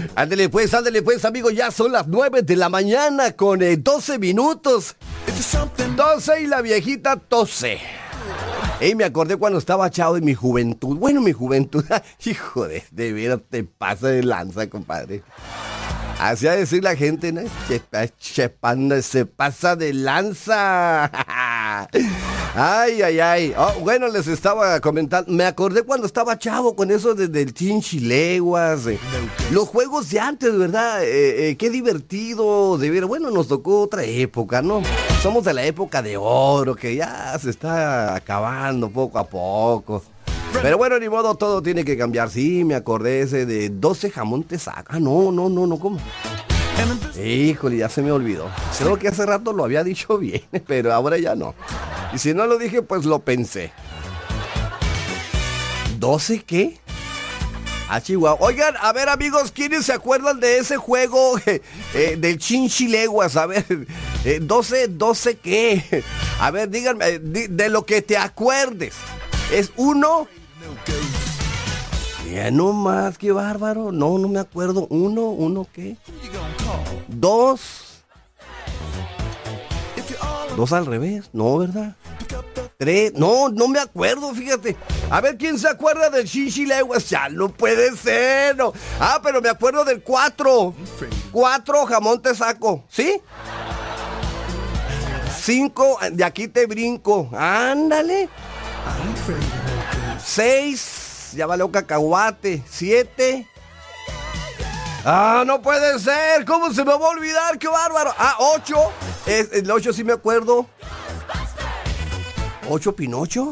Ándele pues, amigo, ya son las 9 de la mañana con 12 minutos. 12 y la viejita tose. Me acordé cuando estaba chavo de mi juventud. Bueno, mi juventud, hijo de veras te pasa de lanza, compadre. Así a decir la gente, ¿no? Chepanda, se pasa de lanza. Ay. Oh, bueno, les estaba comentando. Me acordé cuando estaba chavo con eso del chinchileguas. Los juegos de antes, ¿verdad? Qué divertido. De ver. Bueno, nos tocó otra época, ¿no? Somos de la época de oro, que ya se está acabando poco a poco. Pero bueno, ni modo, todo tiene que cambiar. Sí, me acordé ese de 12 jamón te saca. No, ¿cómo? Híjole, ya se me olvidó. Creo que hace rato lo había dicho bien, pero ahora ya no. Y si no lo dije, pues lo pensé. ¿12 qué? Ah, Chihuahua. Oigan, a ver, amigos, ¿quiénes se acuerdan de ese juego del chinchileguas? A ver, 12 qué? A ver, díganme, de lo que te acuerdes. ¿Es 1? Ya no más, qué bárbaro. No me acuerdo. ¿Uno qué? 2. 2 al revés, no, ¿verdad? 3, no me acuerdo, fíjate. A ver, ¿quién se acuerda del chinchileguas? Ya no puede ser, no. Ah, pero me acuerdo del 4. 4 jamón te saco, ¿sí? 5, de aquí te brinco. Ándale. 6, ya valió cacahuate. 7. Ah, no puede ser. ¿Cómo se me va a olvidar? ¡Qué bárbaro! 8. El 8 sí me acuerdo. 8 Pinocho.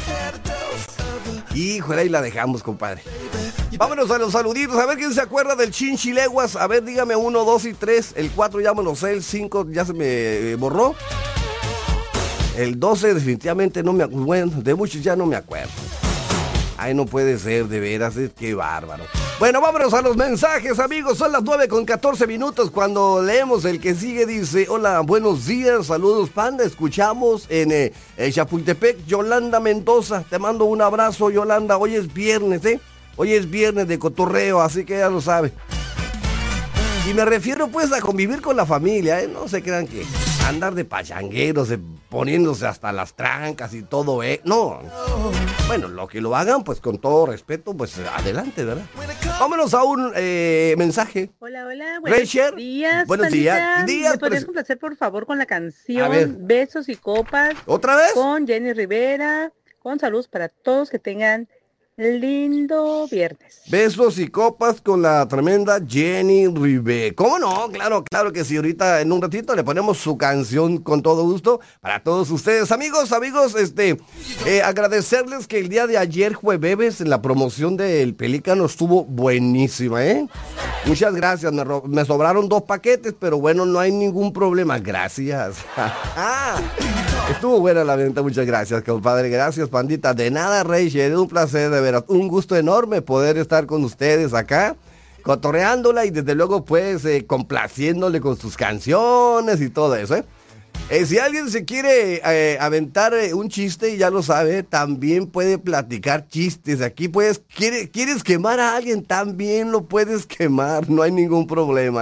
Híjole, ahí la dejamos, compadre. Vámonos a los saluditos. A ver quién se acuerda del chinchileguas. A ver, dígame 1, 2 y 3. El 4 ya me lo sé. El 5 ya se me borró. El 12 definitivamente no me acuerdo. Bueno, de muchos ya no me acuerdo. Ay, no puede ser, de veras, qué bárbaro. Bueno, vámonos a los mensajes, amigos. Son las 9:14 minutos. Cuando leemos el que sigue, dice: hola, buenos días, saludos, Panda. Escuchamos en Chapultepec, Yolanda Mendoza. Te mando un abrazo, Yolanda. Hoy es viernes, Hoy es viernes de cotorreo, así que ya lo sabe. Y me refiero, pues, a convivir con la familia, No se crean que andar de pachangueros, poniéndose hasta las trancas y todo, No. Bueno, lo que lo hagan, pues, con todo respeto, pues, adelante, ¿verdad? Vámonos a un mensaje. Hola, buenos días. Buenos días. ¿Me podrías complacer, por favor, con la canción Besos y Copas? ¿Otra vez? Con Jenny Rivera, con saludos para todos, que tengan lindo viernes. Besos y copas con la tremenda Jenny Rivera. ¿Cómo no? Claro que sí. Ahorita en un ratito le ponemos su canción con todo gusto para todos ustedes. Amigos, agradecerles que el día de ayer, jueves, en la promoción del Pelícano estuvo buenísima, Muchas gracias. Me sobraron 2 paquetes, pero bueno, no hay ningún problema. Gracias. Estuvo buena la venta, muchas gracias, compadre. Gracias, pandita. De nada, Rachel, es un placer, de veras. Un gusto enorme poder estar con ustedes acá, cotorreándola y desde luego, pues, complaciéndole con sus canciones y todo eso, Si alguien se quiere aventar un chiste, ya lo sabe, también puede platicar chistes. Aquí, pues, ¿quieres quemar a alguien? También lo puedes quemar, no hay ningún problema,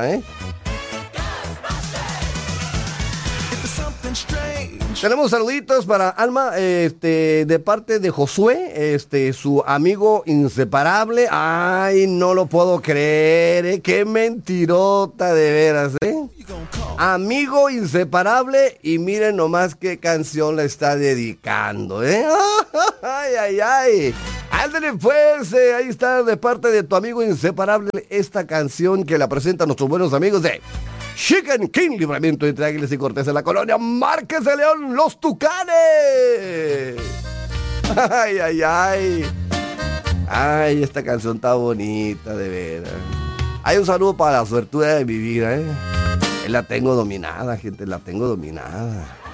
Tenemos saluditos para Alma, de parte de Josué, su amigo inseparable. Ay, no lo puedo creer, qué mentirota de veras, Amigo inseparable, y miren nomás qué canción le está dedicando, Ay. Ándale pues, ahí está de parte de tu amigo inseparable esta canción que la presentan nuestros buenos amigos de Chicken King, Libramiento entre Águilas y Cortés en la colonia Márquez de León, Los Tucanes. Ay, esta canción está bonita, de veras. Hay un saludo para la suertuda de mi vida, La tengo dominada, gente, la tengo dominada.